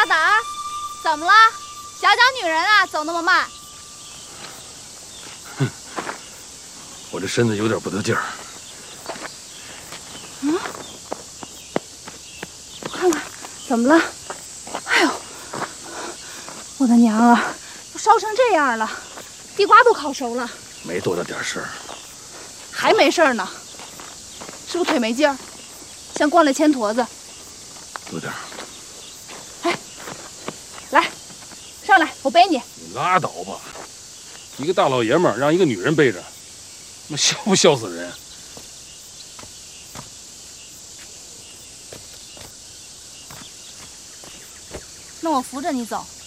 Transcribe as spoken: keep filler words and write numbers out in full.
大胆儿，怎么了？小脚女人啊，走那么慢？ 哼，我这身子有点不得劲儿。 嗯，我看看，怎么了？哎呦，我的娘啊，都烧成这样了，地瓜都烤熟了。 没多大点事儿。 还没事儿呢，是不是腿没劲儿，像灌了铅坨子？ 有点。 哎，来，上来，我背你。 你拉倒吧，一个大老爷们儿让一个女人背着，那笑不笑死人？ 那我扶着你走。